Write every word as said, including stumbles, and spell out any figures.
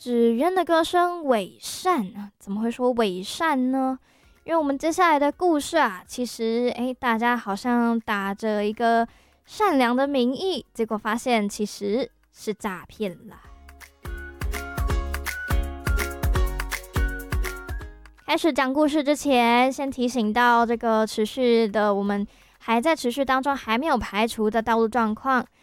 纸鸢的歌声伪善，怎么会说伪善呢？因为我们接下来的故事啊，其实诶，大家好像打着一个善良的名义，结果发现其实是诈骗啦。开始讲故事之前，先提醒到这个持续的，我们还在持续当中，还没有排除的道路状况。